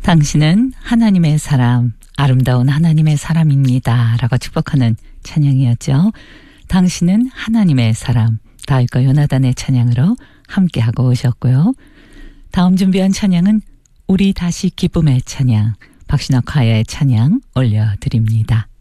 당신은 하나님의 사람, 아름다운 하나님의 사람입니다. 라고 축복하는 찬양이었죠. 당신은 하나님의 사람, 다윗과 요나단의 찬양으로 함께하고 오셨고요. 다음 준비한 찬양은 우리 다시 기쁨의 찬양, 박신학 과의 찬양 올려드립니다.